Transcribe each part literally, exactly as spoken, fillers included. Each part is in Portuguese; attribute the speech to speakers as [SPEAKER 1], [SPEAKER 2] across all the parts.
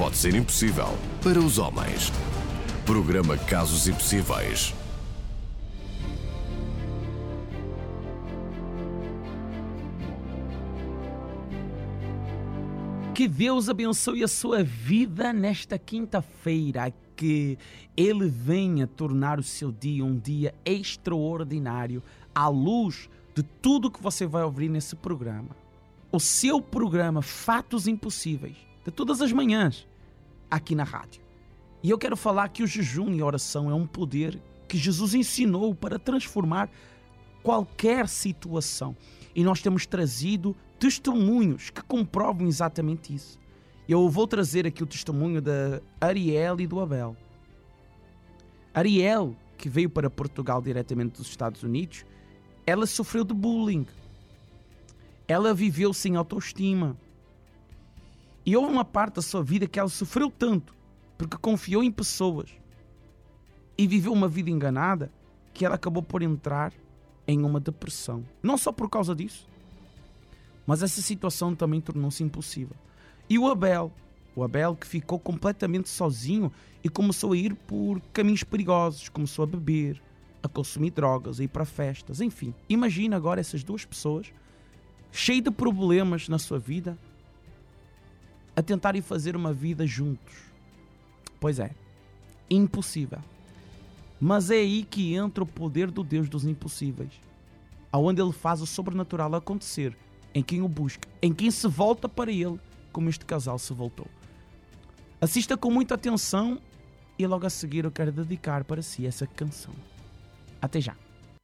[SPEAKER 1] pode ser impossível para os homens. Programa Casos Impossíveis.
[SPEAKER 2] Que Deus abençoe a sua vida nesta quinta-feira, que Ele venha tornar o seu dia um dia extraordinário à luz de tudo que você vai ouvir nesse programa. O seu programa Fatos Impossíveis, de todas as manhãs, aqui na rádio. E eu quero falar que o jejum e a oração é um poder que Jesus ensinou para transformar qualquer situação. E nós temos trazido testemunhos que comprovam exatamente isso. Eu vou trazer aqui o testemunho da Ariel e do Abel. Ariel, que veio para Portugal diretamente dos Estados Unidos, ela sofreu de bullying. Ela viveu sem autoestima. E houve uma parte da sua vida que ela sofreu tanto, porque confiou em pessoas e viveu uma vida enganada, que ela acabou por entrar em uma depressão. Não só por causa disso, mas essa situação também tornou-se impossível. E o Abel, o Abel que ficou completamente sozinho e começou a ir por caminhos perigosos, começou a beber, a consumir drogas, a ir para festas, enfim. Imagina agora essas duas pessoas, cheias de problemas na sua vida, a tentarem fazer uma vida juntos. Pois é, impossível. Mas é aí que entra o poder do Deus dos impossíveis, aonde Ele faz o sobrenatural acontecer em quem o busca, em quem se volta para Ele, como este casal se voltou. Assista com muita atenção e logo a seguir eu quero dedicar para si essa canção. Até já.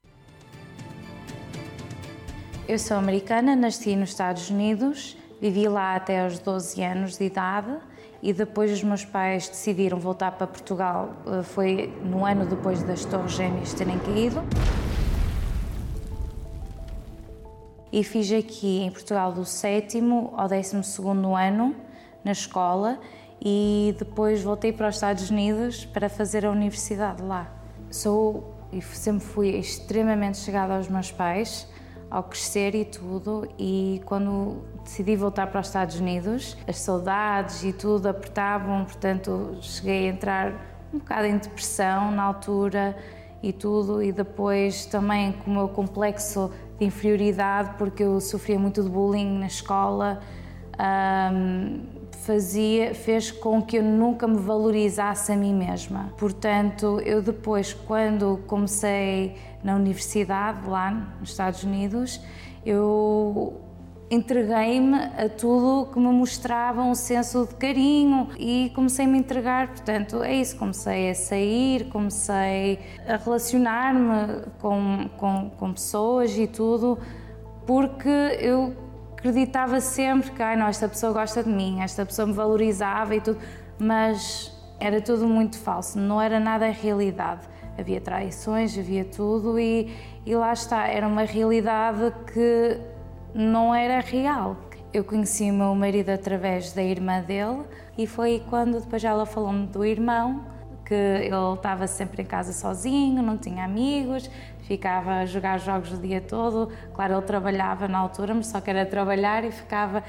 [SPEAKER 3] Eu sou americana, nasci nos Estados Unidos, vivi lá até aos doze anos de idade e depois os meus pais decidiram voltar para Portugal, foi no ano depois das Torres Gêmeas terem caído. E fiz aqui em Portugal do sétimo ao décimo segundo ano na escola e depois voltei para os Estados Unidos para fazer a universidade lá. Sou e sempre fui extremamente chegada aos meus pais, ao crescer e tudo, e quando decidi voltar para os Estados Unidos, as saudades e tudo apertavam, portanto cheguei a entrar um bocado em depressão na altura e tudo, e depois também com o meu complexo de inferioridade, porque eu sofria muito de bullying na escola, um, fazia, fez com que eu nunca me valorizasse a mim mesma. Portanto, eu depois, quando comecei na universidade, lá nos Estados Unidos, eu entreguei-me a tudo que me mostrava um senso de carinho e comecei a me entregar, portanto, é isso, comecei a sair, comecei a relacionar-me com, com, com pessoas e tudo, porque eu acreditava sempre que, ai não, esta pessoa gosta de mim, esta pessoa me valorizava e tudo, mas era tudo muito falso, não era nada a realidade. Havia traições, havia tudo e, e lá está, era uma realidade que não era real. Eu conheci o meu marido através da irmã dele e foi quando depois ela falou-me do irmão, que ele estava sempre em casa sozinho, não tinha amigos, ficava a jogar jogos o dia todo. Claro, ele trabalhava na altura, mas só que era trabalhar e ficava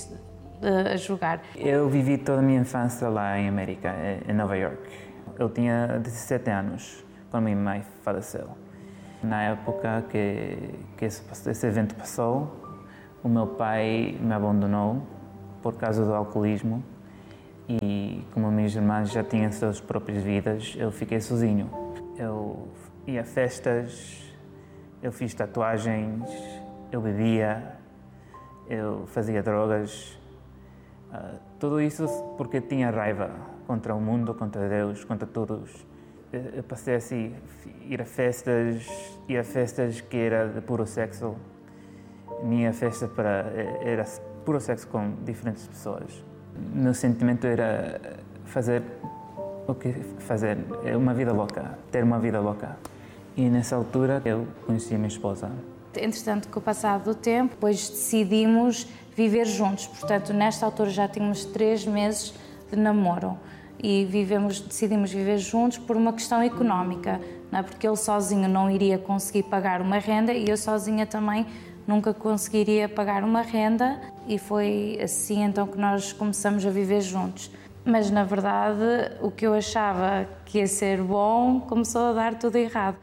[SPEAKER 3] a jogar.
[SPEAKER 4] Eu vivi toda a minha infância lá em América, em Nova York. Eu tinha dezessete anos quando minha mãe faleceu. Na época que, que esse, esse evento passou, o meu pai me abandonou por causa do alcoolismo e como minhas irmãs já tinham suas próprias vidas, eu fiquei sozinho. Eu ia a festas, eu fiz tatuagens, eu bebia, eu fazia drogas. Uh, tudo isso porque tinha raiva contra o mundo, contra Deus, contra todos. Eu, eu passei assim, ir a festas, ir a festas que era de puro sexo. Minha festa para, era puro sexo com diferentes pessoas. Meu sentimento era fazer o que fazer, uma vida louca, ter uma vida louca. E nessa altura eu conheci a minha esposa.
[SPEAKER 3] Entretanto, com o passar do tempo, depois decidimos viver juntos. Portanto, nesta altura já tínhamos três meses de namoro e vivemos, decidimos viver juntos por uma questão económica, não é? Porque ele sozinho não iria conseguir pagar uma renda e eu sozinha também nunca conseguiria pagar uma renda e foi assim então que nós começamos a viver juntos. Mas, na verdade, o que eu achava que ia ser bom começou a dar tudo errado.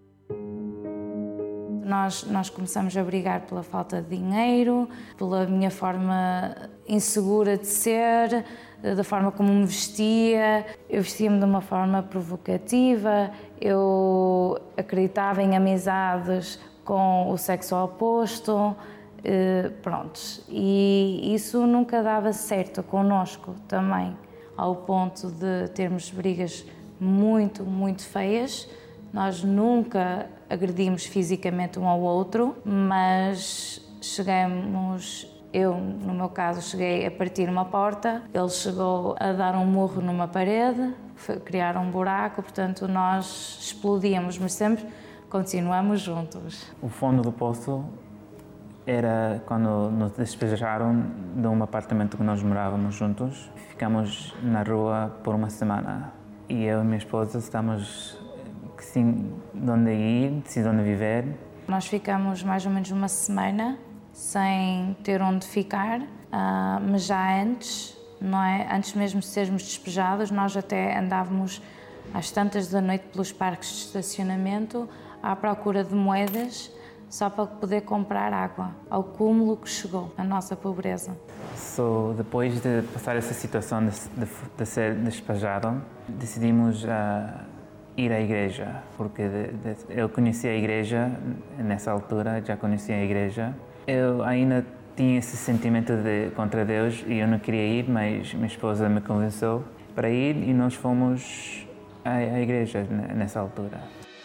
[SPEAKER 3] Nós, nós começamos a brigar pela falta de dinheiro, pela minha forma insegura de ser, da forma como me vestia. Eu vestia-me de uma forma provocativa, eu acreditava em amizades com o sexo oposto, eh, prontos. E isso nunca dava certo connosco também, ao ponto de termos brigas muito, muito feias. Nós nunca agredimos fisicamente um ao outro, mas chegamos, eu no meu caso cheguei a partir uma porta, ele chegou a dar um murro numa parede, criar um buraco, portanto nós explodíamos, mas sempre continuamos juntos.
[SPEAKER 4] O fundo do poço era quando nos despejaram de um apartamento que nós morávamos juntos. Ficamos na rua por uma semana e eu e minha esposa estamos sim, de onde ir, de onde viver.
[SPEAKER 3] Nós ficamos mais ou menos uma semana sem ter onde ficar, mas já antes, não é? Antes mesmo de sermos despejados, nós até andávamos às tantas da noite pelos parques de estacionamento à procura de moedas só para poder comprar água, ao cúmulo que chegou a nossa pobreza.
[SPEAKER 4] So, depois de passar essa situação de, de, de ser despejado, decidimos uh, ir à igreja, porque de, de, eu conhecia a igreja nessa altura, já conhecia a igreja. Eu ainda tinha esse sentimento de contra Deus e eu não queria ir, mas minha esposa me convenceu para ir e nós fomos à, à igreja nessa altura.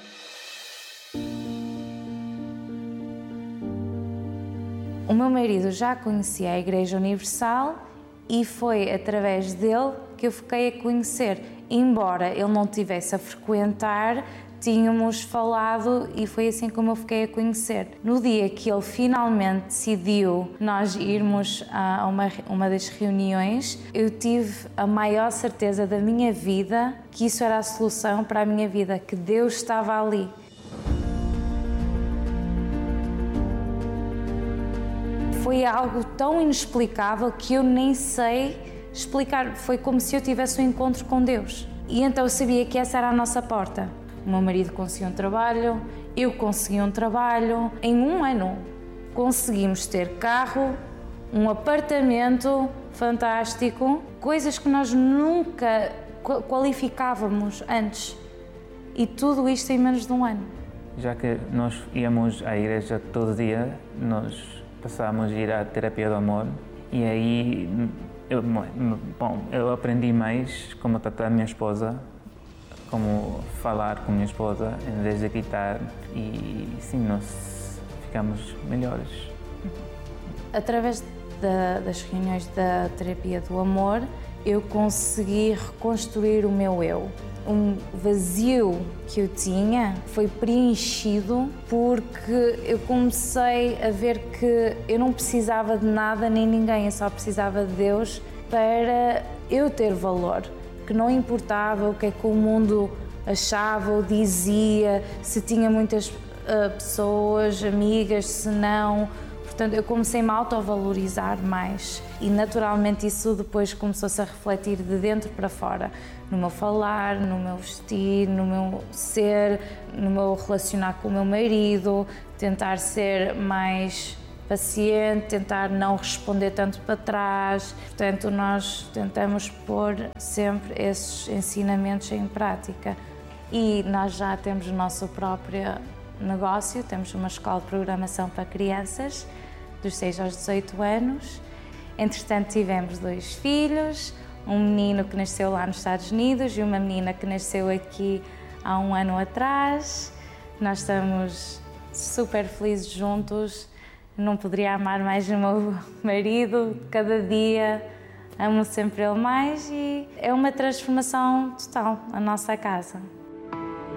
[SPEAKER 3] O meu marido já conhecia a Igreja Universal e foi através dele que eu fiquei a conhecer. Embora ele não estivesse a frequentar, tínhamos falado e foi assim como eu fiquei a conhecer. No dia que ele finalmente decidiu nós irmos a uma, uma das reuniões, eu tive a maior certeza da minha vida que isso era a solução para a minha vida, que Deus estava ali. Foi algo tão inexplicável que eu nem sei explicar. Foi como se eu tivesse um encontro com Deus. E então eu sabia que essa era a nossa porta. O meu marido conseguiu um trabalho, eu consegui um trabalho. Em um ano conseguimos ter carro, um apartamento fantástico, coisas que nós nunca qualificávamos antes. E tudo isto em menos de um ano.
[SPEAKER 4] Já que nós íamos à igreja todo dia, nós passámos a ir à terapia do amor e aí eu, bom, eu aprendi mais como tratar a minha esposa, como falar com a minha esposa em vez de gritar e sim, nós ficamos melhores.
[SPEAKER 3] Através da, das reuniões da terapia do amor, eu consegui reconstruir o meu eu. Um vazio que eu tinha foi preenchido porque eu comecei a ver que eu não precisava de nada nem ninguém, eu só precisava de Deus para eu ter valor, que não importava o que é que o mundo achava ou dizia, se tinha muitas uh, pessoas, amigas, se não. Portanto, eu comecei-me a autovalorizar mais e naturalmente isso depois começou-se a refletir de dentro para fora, no meu falar, no meu vestir, no meu ser, no meu relacionar com o meu marido, tentar ser mais paciente, tentar não responder tanto para trás. Portanto, nós tentamos pôr sempre esses ensinamentos em prática. E nós já temos o nosso próprio negócio, temos uma escola de programação para crianças, dos seis aos dezoito anos. Entretanto, tivemos dois filhos, um menino que nasceu lá nos Estados Unidos e uma menina que nasceu aqui há um ano atrás. Nós estamos super felizes juntos, não poderia amar mais o meu marido, cada dia amo sempre ele mais e é uma transformação total a nossa casa.